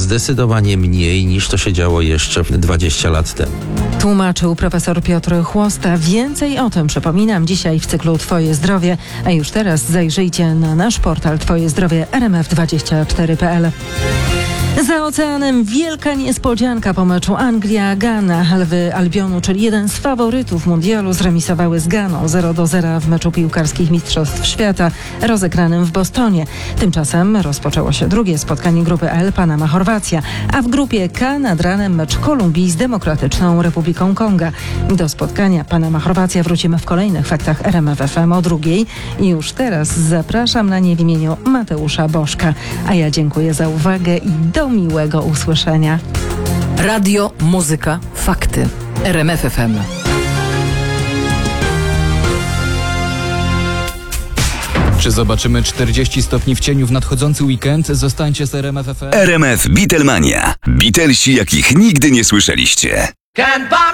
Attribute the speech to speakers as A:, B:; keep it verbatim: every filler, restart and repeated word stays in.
A: zdecydowanie mniej niż to się działo jeszcze dwadzieścia lat temu.
B: Tłumaczył profesor Piotr Chłosta. Więcej o tym przypominam dzisiaj w cyklu Twoje zdrowie, a już teraz zajrzyjcie na nasz portal twoje zdrowie r m f dwadzieścia cztery kropka p l. Za oceanem wielka niespodzianka po meczu Anglia-Gana. Lwy Albionu, czyli jeden z faworytów mundialu, zremisowały z Ganą zero do zera w meczu piłkarskich Mistrzostw Świata rozegranym w Bostonie. Tymczasem rozpoczęło się drugie spotkanie grupy L, Panama-Chorwacja, a w grupie K nad ranem mecz Kolumbii z Demokratyczną Republiką Konga. Do spotkania Panama-Chorwacja wrócimy w kolejnych faktach R M F F M o drugiej. I już teraz zapraszam na nie w imieniu Mateusza Bożka. A ja dziękuję za uwagę i do miłego usłyszenia.
C: Radio, muzyka, fakty. R M F F M.
D: Czy zobaczymy czterdzieści stopni w cieniu w nadchodzący weekend? Zostańcie z R M F F M.
E: R M F Beatlemania. Beatlesi, jakich nigdy nie słyszeliście.
F: Can Bob